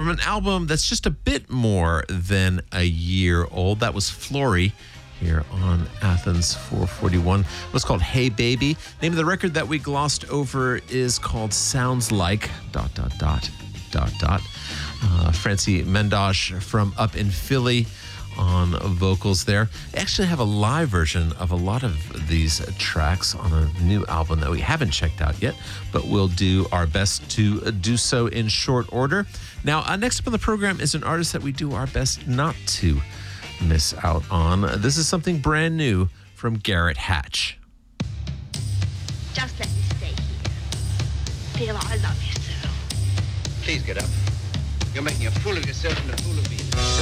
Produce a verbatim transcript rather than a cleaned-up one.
from an album that's just a bit more than a year old. That was Flory here on Athens four forty-one. It was called Hey Baby. Name of the record that we glossed over is called Sounds Like dot dot dot dot dot. Uh, Francie Mendosh from up in Philly on vocals there. They actually have a live version of a lot of these tracks on a new album that we haven't checked out yet, but we'll do our best to do so in short order. Now, uh, next up on the program is an artist that we do our best not to miss out on. This is something brand new from Garrett Hatch. Just let me stay here. Feel I love you so. Please get up. You're making a fool of yourself and a fool of me.